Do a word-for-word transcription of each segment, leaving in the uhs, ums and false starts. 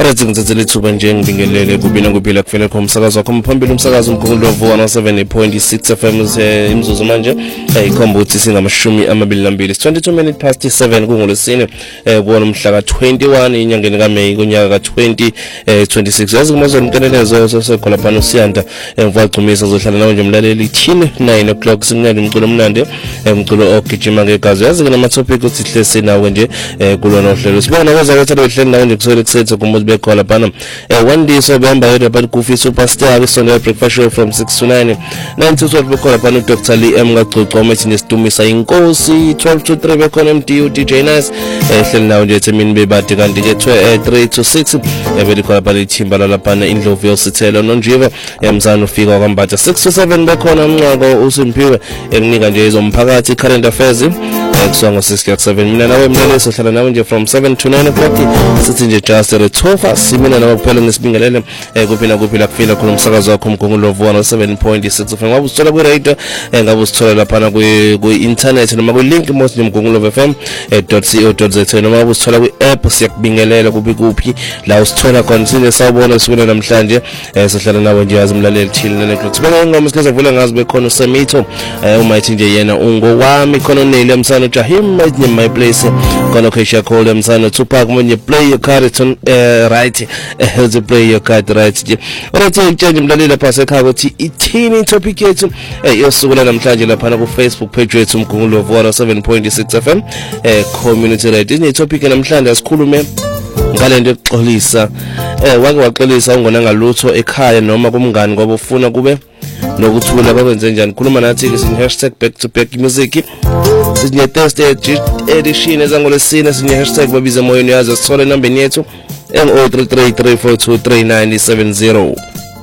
Rathi ngithathele ithuba nje ngibingelele kubina kuphila kufela khomsakazo wakho mphambili umsakazo umkhulu wa seven point six F M imzuzu manje ayikhomba ukuthi singamashumi amabili nambili twenty-two minutes past seven kungolosine kubona umhla ka twenty-one inyangeni kaMeyi kunyaka ka twenty twenty-six yazi kumazweni mkelelezo sesekhona phana uSiyanda emvaqhumisa zohlala nawe nje mlaleli thini nine o'clock sinqele umculo omnandi umculo ogijima ngegazi yazi ke nama topic uthi hlese nawe nje kulona uhlelo sibona kwaza ukuthi behleli nawe nje kusele kusethe kumuzi bekhola phana one day so behamba yedwa but Goofy Superstar isonto breakfast show from six to nine nine to twelve bekhola phana uDr Lee M Ngagcoco umethi nestumisa inkosi twelve to three bekhona M D U D J Nice ehleli nawe nje themini bebade kanti ke three to six ebelikhona phana ithimba lalaphana indlovu yosithelo nonjiwe emzana ufika kwambatha six to seven bekhona umncako uSimphiwe ekunika nje izomphakathi current affairs kusongo six seven mina nawe mlaleli sohlala nawe nje from seven to nine o'clock sithi nje just rethofa simina nawe kuphela ngesibingelele kuphila kuphila kufila khona umsakazo wakho umgunguluvo wa seven point six ufuna ngabe usithola ku radio ngabe usithola lapha ku ku internet noma ku link most mgunguluvo f m dot co dot z noma usithola ku app siyakubingelela kubi kuphi la usithola khona sine sawubona sukela namhlanje sohlala nawe nje azimlaleli thile nine o'clock sibona ingoma sikuzavula ngazi bekhona uSemito umayithi nje yena ungo wami khona nele emsana Jahim in my place kono kesha call emsana Tupac when you play your card uh, right uh, to play your card right je orathe ukutshela umlaleli lapha sekhaya ukuthi ithini topic yethu yosukela namhlanje lapha ku Facebook page yethu umgunguluvo wa seven point six F M eh community radio ini topic namhlanje asikhulume ngalento yokuxolisa eh wake waxolisa ungona ngalutho ekhaya noma kumngani ngoba ufuna kube nokuthula bakwenze njani khuluma nathi ke sin hashtag back to back music sinye test edition ezangolesine sinye hashtag babiza moyeni yazo sithole number yethu zero three three three four two three nine seven zero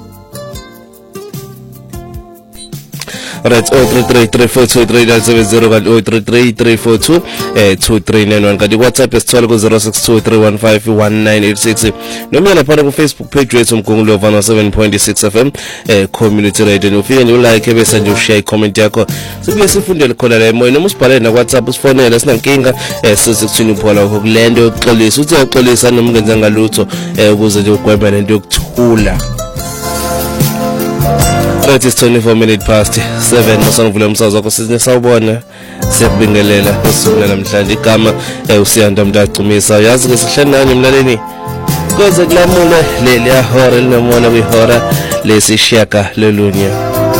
Right, zero three three three four two three nine seven zero and zero three three three four two two three nine one kanti WhatsApp isithola ku zero six two three one five one nine eight six noma lapha ku Facebook page yethu umgunguluvo wa seven point six F M eh community radio ufike nje ulike bese nje ushare comment yakho sibuye sifundele khona la emoyeni noma usibhalele na WhatsApp usifonele sinankinga eh sesikuthini uphola ngokulendo yokuxolisa uthi uyaxolisa noma ungenza ngalutho eh ukuze nje ugweme lento yokuthula. It is twenty-four minutes past seven masangivula umsakazo wakho sizine sawubona siyakubingelela usukela namhlanje igama uSiyanda Mdagcumisa yazi ke sihleli nani mlaleni koze kulamule leli ahora linomona kwihora lesishiyaka lolunya